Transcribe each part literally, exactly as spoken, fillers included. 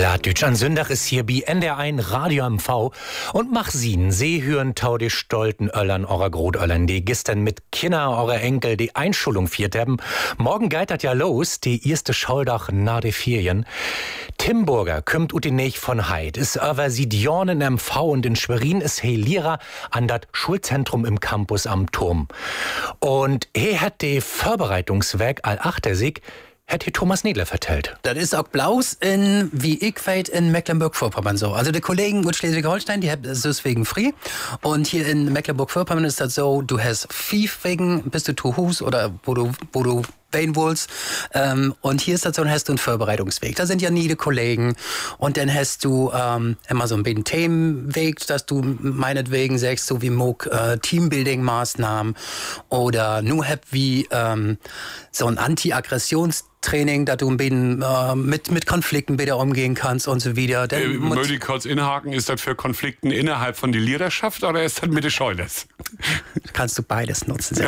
Plattdütsch an Sündach ist hier bei N D R eins Radio M V und mach sien, See hören tau die stolten Öllern eurer Grotöllern, die gestern mit Kinder eurer Enkel die Einschulung viert haben. Morgen geht das ja los, die erste Schauldach nach de Ferien. Tim Burger kümmt ut den Nech von Heid, is över Sidjon in M V und in Schwerin is he Lehrer an dat Schulzentrum im Campus am Turm. Und he hat de Vorbereitungswerk all achtersig hat hier Thomas Nedler vertellt. Das ist auch Blaus in, wie ich weiß, in Mecklenburg-Vorpommern so. Also die Kollegen aus Schleswig-Holstein, die haben deswegen frei. Und hier in Mecklenburg-Vorpommern ist das so, du hast fünf Wegen, bis du zu Hus oder wo du, wo du wählen willst. Ähm, und hier ist das so, dann hast du einen Vorbereitungsweg. Da sind ja nie die Kollegen. Und dann hast du ähm, immer so ein bisschen Themenweg, dass du meinetwegen sagst, so wie Muck, äh, Teambuilding-Maßnahmen oder nur hab wie ähm, so ein Anti-Aggressions- Training, dass du ein bisschen äh, mit, mit Konflikten wieder umgehen kannst und so wieder. Äh, Möchte ich kurz inhaken, ist das für Konflikten innerhalb von der Leaderschaft oder ist das mit der Scheulers? Kannst du beides nutzen.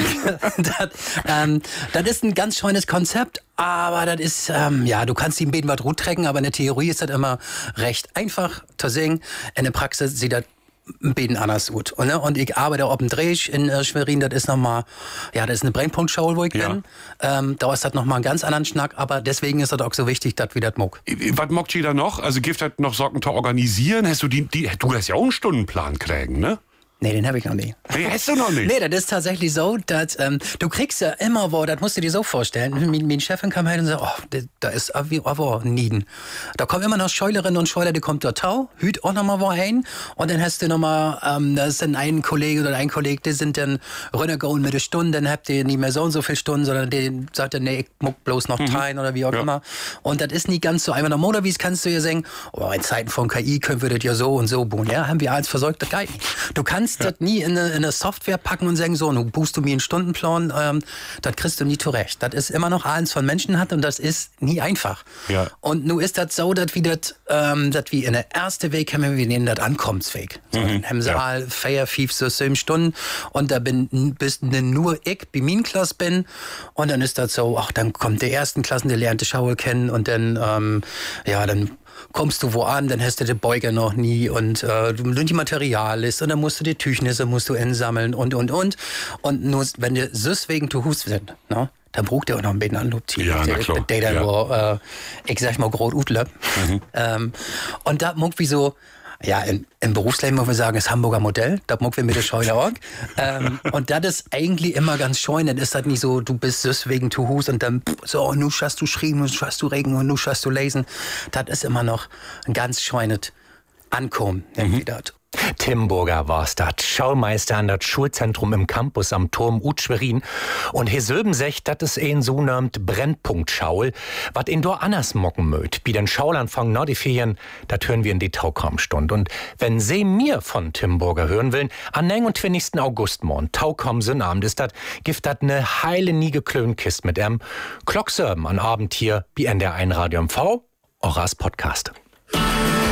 das, ähm, das ist ein ganz schönes Konzept, aber das ist, ähm, ja, du kannst ihm ein bisschen was gut trecken, aber in der Theorie ist das immer recht einfach zu singen. In der Praxis sieht das ein bisschen anders gut. Und, ne? und ich arbeite auch im Dreh in äh, Schwerin, das ist nochmal, ja, das ist eine Brennpunktschau, wo ich ja. bin. Ähm, da ist das nochmal einen ganz anderen Schnack, aber deswegen ist das auch so wichtig, dass wir das muck. Was mockt ihr da noch? Also gibt das noch Sorgen zu organisieren? Hast du die, die, du hast ja auch einen Stundenplan kriegen, ne? Nee, den habe ich noch nie. Nee, hast du noch nicht? Nee, das ist tatsächlich so, dass ähm, du kriegst ja immer wo, das musst du dir so vorstellen. Meine, meine Chefin kam her und sagt, oh, da, da ist aber Nieden. Da kommen immer noch Scheulerinnen und Scheuler, die kommt dort tau, hüt auch noch mal wo hin und dann hast du noch mal, ähm, da ist dann ein Kollege oder ein Kollege, die sind dann runtergegangen mit der Stunde, dann habt ihr nicht mehr so und so viele Stunden, sondern die sagt dann, nee, ich muck bloß noch teilen mhm. oder wie auch ja. immer. Und das ist nicht ganz so einfach. Normalerweise kannst du ja sagen, oh, in Zeiten von K I können wir das ja so und so bauen. Ja, haben wir eins versorgt, das geht nicht. Du kannst ja. das nie in eine, in eine Software packen und sagen, so, nun buchst du mir einen Stundenplan, ähm, das kriegst du nie zurecht. Das ist immer noch eins von Menschen hat und das ist nie einfach. Ja. Und nun ist das so, dass wir das, ähm, dass wir in der ersten Weg haben, wir nennen das Ankommensweg. So, mhm. in Hemsaal, ja. Feier, fief, so sieben Stunden und da bin, bist nur ich, bei meinen Klasse bin und dann ist das so, ach, dann kommt der ersten Klassen, der lernt die Schauel kennen und dann, ähm, ja, dann kommst du wo an, dann hast du den Beuger noch nie und äh, du die Material ist und dann musst du die Tüchnisse musst du einsammeln und und und und nur wenn du süß wegen zu Hus sind, ne? Dann braucht der auch noch ein bisschen Anlob. Ja, na klar. Der, der, der, ja. äh, ich sag mal, groß Utle. Mhm. Ähm, und da muck wie so, ja, im, im Berufsleben muss man sagen, das Hamburger Modell, da muck wir mit der Scheule auch. ähm, und das ist eigentlich immer ganz schön, dann ist das nicht so, du bist deswegen zu Hus und dann so, nu schaust du schreiben, nu schaust du regen und nu schaust du lesen. Das ist immer noch ein ganz schönes Ankommen, irgendwie mhm. das. Tim Burger war's dat, Schaumeister an dat Schulzentrum im Campus am Turm Ut Schwerin. Und he Söben secht, dat es een so namt Brennpunkt-Schaul, wat in dor anders mocken möt. Wie den Schaulanfang nach die Ferien, dat hören wir in die Taukaumstund. Und wenn se mir von Tim Burger hören willen, am neunundzwanzigsten August morgen, Taukaum Abend ist dat, gift dat ne heile nie geklönt Kist mit em Klocksörben an Abend hier, wie N D R eins Radio M V, auch als Podcast.